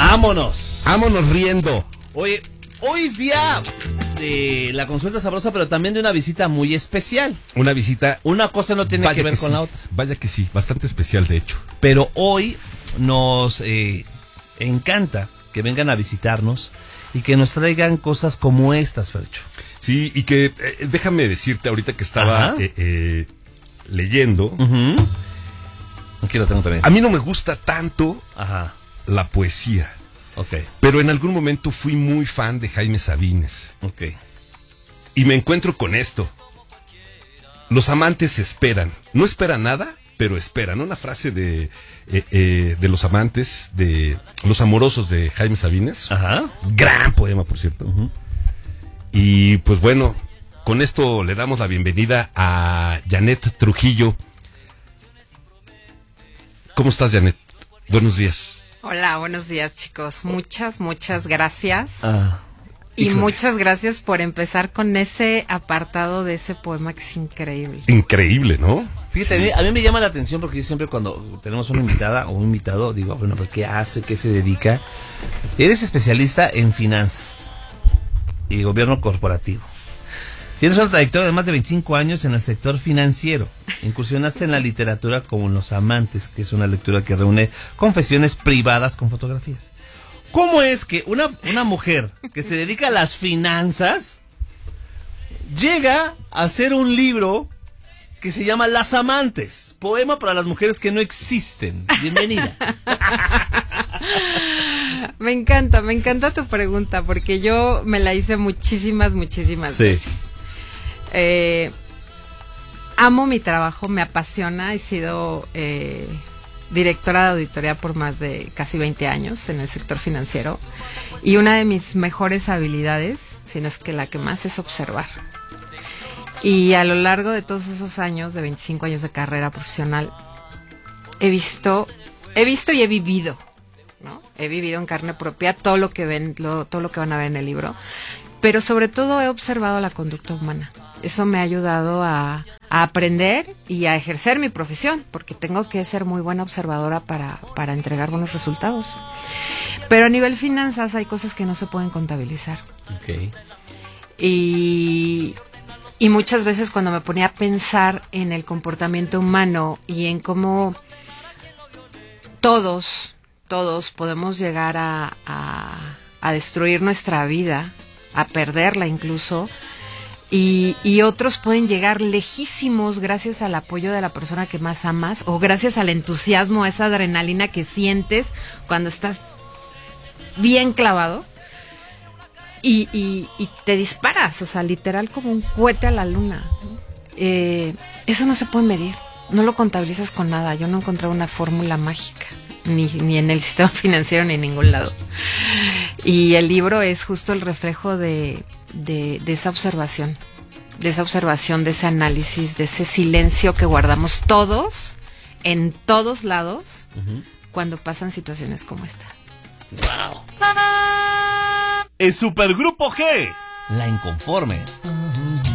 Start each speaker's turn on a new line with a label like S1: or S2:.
S1: ¡Vámonos!
S2: ¡Vámonos riendo!
S1: Oye, hoy es día de la consulta sabrosa, pero también de una visita muy especial.
S2: Una visita...
S1: Una cosa no tiene que ver con la otra.
S2: Vaya que sí, bastante especial de hecho.
S1: Pero hoy nos encanta que vengan a visitarnos y que nos traigan cosas como estas, Fercho.
S2: Sí, y que déjame decirte ahorita que estaba leyendo.
S1: Aquí lo tengo también.
S2: A mí no me gusta tanto la poesía.
S1: Ok.
S2: Pero en algún momento fui muy fan de Jaime Sabines.
S1: Ok.
S2: Y me encuentro con esto. Los amantes esperan. No esperan nada, pero esperan. Una frase de los amantes, de los amorosos de Jaime Sabines.
S1: Ajá.
S2: Gran poema, por cierto. Y pues bueno, con esto le damos la bienvenida a Janet Trujillo. ¿Cómo estás, Janet? Buenos días.
S3: Hola, buenos días, chicos. Muchas gracias. Y
S2: híjole.
S3: muchas gracias por empezar con ese apartado de ese poema que es increíble.
S2: Increíble, ¿no?
S1: Fíjate,
S2: Sí.
S1: a mí me llama la atención porque yo siempre cuando tenemos una invitada o un invitado digo, bueno, ¿pero qué hace? ¿Qué se dedica? Eres especialista en finanzas y gobierno corporativo. Tienes una trayectoria de más de 25 años en el sector financiero. Incursionaste en la literatura como en Los Amantes, que es una lectura que reúne confesiones privadas con fotografías. ¿Cómo es que una mujer que se dedica a las finanzas llega a hacer un libro que se llama Las Amantes, poema para las mujeres que no existen? Bienvenida.
S3: Me encanta tu pregunta, porque yo me la hice muchísimas veces. Amo mi trabajo, me apasiona, he sido directora de auditoría por más de casi 20 años en el sector financiero, y una de mis mejores habilidades, si no es que la que más, es observar. Y a lo largo de todos esos años, de 25 años de carrera profesional, he visto y he vivido, ¿no? He vivido en carne propia todo lo que van a ver en el libro, pero sobre todo he observado la conducta humana. Eso me ha ayudado a aprender y a ejercer mi profesión, porque tengo que ser muy buena observadora para entregar buenos resultados. Pero a nivel finanzas hay cosas que no se pueden contabilizar.
S1: Okay.
S3: Y muchas veces cuando me ponía a pensar en el comportamiento humano y en cómo todos podemos llegar a destruir nuestra vida, a perderla incluso, y otros pueden llegar lejísimos gracias al apoyo de la persona que más amas, o gracias al entusiasmo, a esa adrenalina que sientes cuando estás bien clavado y te disparas, o sea, literal como un cohete a la luna, ¿no? Eso no se puede medir, no lo contabilizas con nada. Yo no encontré una fórmula mágica, ni en el sistema financiero ni en ningún lado. Y el libro es justo el reflejo de esa observación, de ese análisis, de ese silencio que guardamos todos, en todos lados, cuando pasan situaciones como esta.
S1: ¡Wow! Es Supergrupo G, La Inconforme.